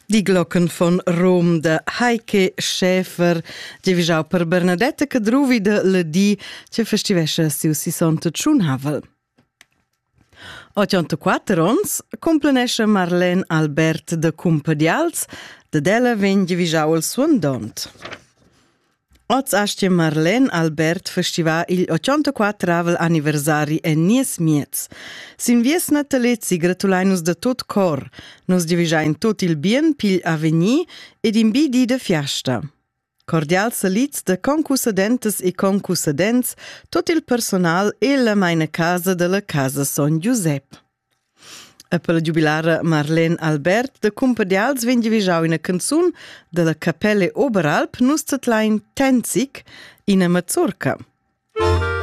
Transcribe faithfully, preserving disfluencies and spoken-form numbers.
Die Glocken von Rom de Heike Schäfer, già per Bernadette Cadruvi de Ledi, che festivesce siu sissanta Tschunhavel. ottantaquattro ons complenesce Marlene Albert de Cumpadials, de della ven già il suon dont. Oz astie Marlene Albert festiva il ottantaquattro anniversari en nies miez. Sin vies natalezzi gratulainus de tot cor, nos divigia in tot il bien pil aveni ed in bidi de fiasta. Cordial salits de concussadentes e concussadents, tot il personal e la meine casa de la casa Son Giuseppe. E per la giubilara Marlene Albert de Cumpadials ven divigiau una canzun de la Capelle Oberalp nus tatlain Tenzig in a Mazurka.